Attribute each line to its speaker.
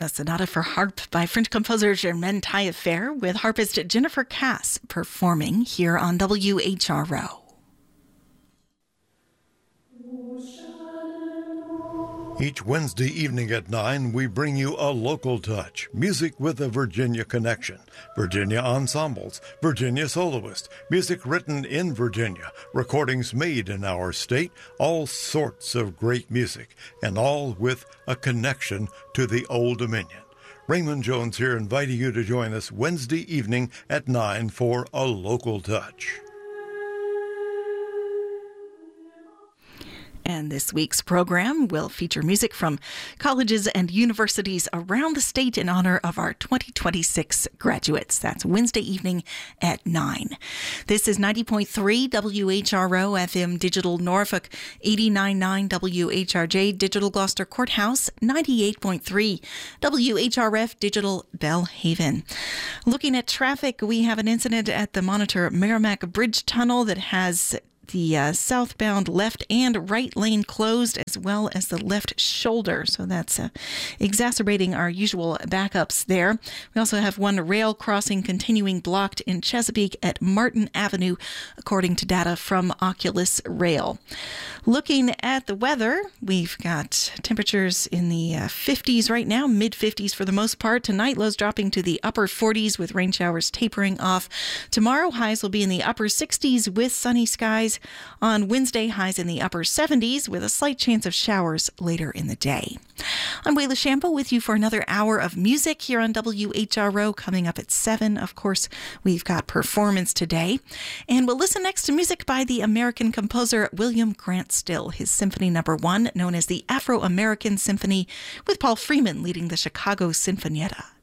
Speaker 1: A sonata for harp by French composer Germaine Taillefer with harpist Jennifer Cass performing here on WHRO.
Speaker 2: Each Wednesday evening at 9, we bring you a local touch, music with a Virginia connection, Virginia ensembles, Virginia soloists, music written in Virginia, recordings made in our state, all sorts of great music, and all with a connection to the Old Dominion. Raymond Jones here, inviting you to join us Wednesday evening at 9 for a local touch.
Speaker 1: And this week's program will feature music from colleges and universities around the state in honor of our 2026 graduates. That's Wednesday evening at 9. This is 90.3 WHRO FM Digital Norfolk, 89.9 WHRJ Digital Gloucester Courthouse, 98.3 WHRF Digital Belhaven. Looking at traffic, we have an incident at the Monitor Merrimack Bridge Tunnel that has the southbound left and right lane closed, as well as the left shoulder. So that's exacerbating our usual backups there. We also have one rail crossing continuing blocked in Chesapeake at Martin Avenue, according to data from Oculus Rail. Looking at the weather, we've got temperatures in the 50s right now, mid-50s for the most part. Tonight, lows dropping to the upper 40s with rain showers tapering off. Tomorrow, highs will be in the upper 60s with sunny skies. On Wednesday, highs in the upper 70s with a slight chance of showers later in the day. I'm Wayla Shampo with you for another hour of music here on WHRO. Coming up at 7, of course, we've got performance today. And we'll listen next to music by the American composer William Grant Still, his Symphony No. 1, known as the Afro-American Symphony, with Paul Freeman leading the Chicago Sinfonietta.